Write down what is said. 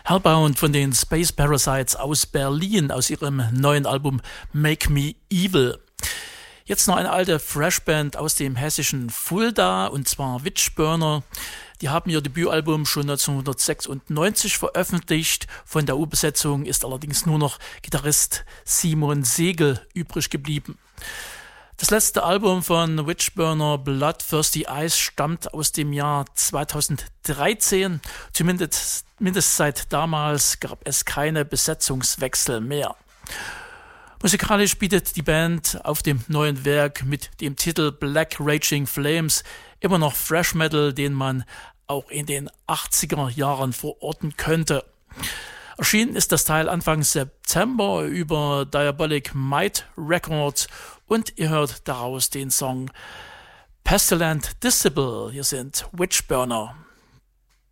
Hellbound von den Space Parasites aus Berlin, aus ihrem neuen Album Make Me Evil. Jetzt noch eine alte Freshband aus dem hessischen Fulda, und zwar Witchburner. Die haben ihr Debütalbum schon 1996 veröffentlicht. Von der Urbesetzung ist allerdings nur noch Gitarrist Simon Segel übrig geblieben. Das letzte Album von Witchburner, Bloodthirsty Eyes, stammt aus dem Jahr 2013. Zumindest seit damals gab es keine Besetzungswechsel mehr. Musikalisch bietet die Band auf dem neuen Werk mit dem Titel Black Raging Flames immer noch Thrash Metal, den man auch in den 80er Jahren verorten könnte. Erschienen ist das Teil Anfang September über Diabolic Might Records und ihr hört daraus den Song Pestilent Disciple. Hier sind Witchburner.